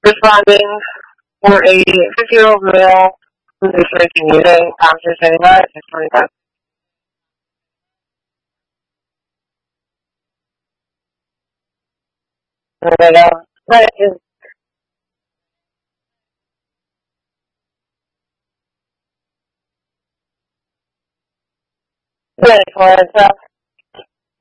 responding for a 50-year-old male who is making music after saying that is 25. That is good for itself.